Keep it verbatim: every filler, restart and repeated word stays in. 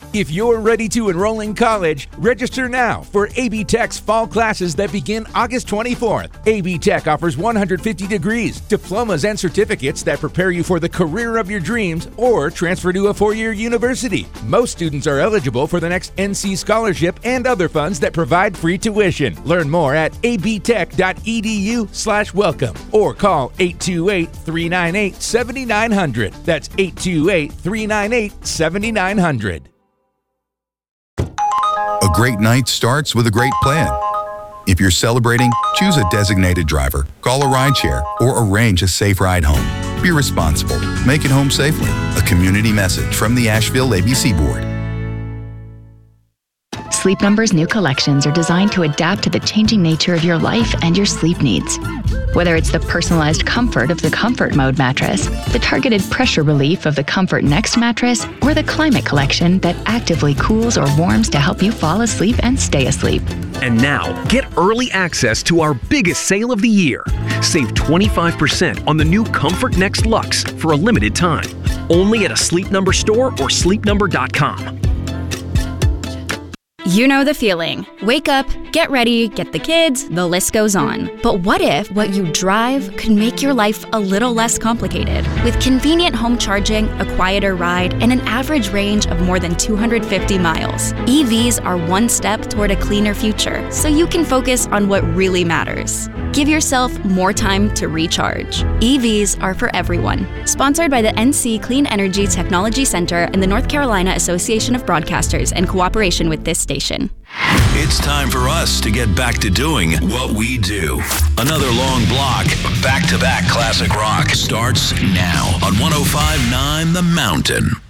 If you're ready to enroll in college, register now for A B Tech's fall classes that begin August twenty-fourth. A B Tech offers one hundred fifty degrees, diplomas, and certificates that prepare you for the career of your dreams or transfer to a four-year university. Most students are eligible for the next N C scholarship and other funds that provide free tuition. Learn more at abtech.edu slash welcome or call eight two eight, three nine eight, seven nine zero zero. That's eight two eight, three nine eight, seven nine zero zero. A great night starts with a great plan. If you're celebrating, choose a designated driver, call a rideshare, or arrange a safe ride home. Be responsible. Make it home safely. A community message from the Asheville A B C Board. Sleep Number's new collections are designed to adapt to the changing nature of your life and your sleep needs. Whether it's the personalized comfort of the Comfort Mode mattress, the targeted pressure relief of the Comfort Next mattress, or the Climate Collection that actively cools or warms to help you fall asleep and stay asleep. And now, get early access to our biggest sale of the year. Save twenty-five percent on the new Comfort Next Luxe for a limited time. Only at a Sleep Number store or sleep number dot com. You know the feeling. Wake up, get ready, get the kids, the list goes on. But what if what you drive could make your life a little less complicated? With convenient home charging, a quieter ride, and an average range of more than two hundred fifty miles, E Vs are one step toward a cleaner future, so you can focus on what really matters. Give yourself more time to recharge. E Vs are for everyone. Sponsored by the N C Clean Energy Technology Center and the North Carolina Association of Broadcasters in cooperation with this station. It's time for us to get back to doing what we do. Another long block of back-to-back classic rock starts now on one oh five point nine The Mountain.